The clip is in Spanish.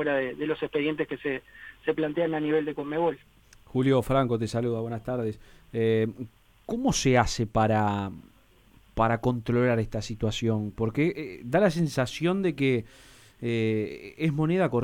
fuera de los expedientes que se plantean a nivel de Conmebol. Julio Franco te saluda, buenas tardes. ¿Cómo se hace para controlar esta situación? Porque da la sensación de que es moneda corriente.